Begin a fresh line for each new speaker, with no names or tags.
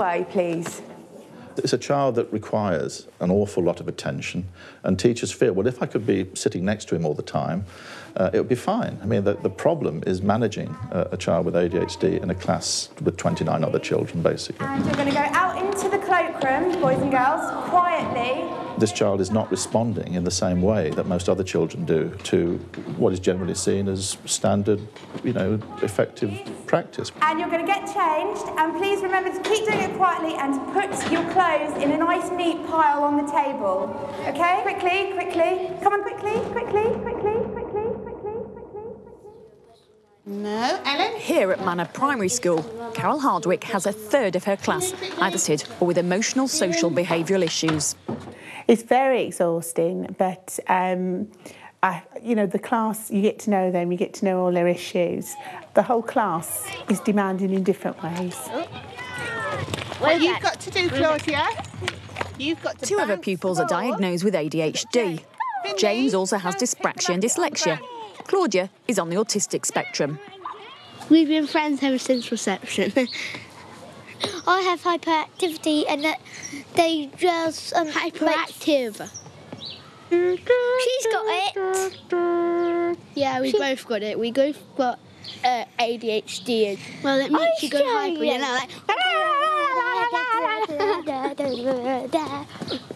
way, please.
It's a child that requires an awful lot of attention, and teachers feel, well, if I could be sitting next to him all the time, it would be fine. I mean, the problem is managing a child with ADHD in a class with 29 other children, basically.
And you're going to go out into the cloakroom, boys and girls, quietly.
This child is not responding in the same way that most other children do to what is generally seen as standard, effective practice.
And you're going to get changed, and please remember to keep doing it quietly and to put your clothes in a nice neat pile on the table. Okay? Quickly, quickly. Come on, quickly, quickly, quickly, quickly, quickly, quickly.
No, Ellen?
Here at Manor Primary School, Carol Hardwick has a third of her class either SID or with emotional, social, behavioural issues.
It's very exhausting, but the class, you get to know them, you get to know all their issues. The whole class is demanding in different ways.
What you've got to do, Claudia, you've got to...
Two of her pupils are diagnosed with ADHD. James also has dyspraxia and dyslexia. Claudia is on the autistic spectrum.
We've been friends ever since reception. I have hyperactivity, and they just
hyperactive.
She's got it.
Yeah, we both got it. We both got ADHD. Well, it makes you go hyper, you know, like...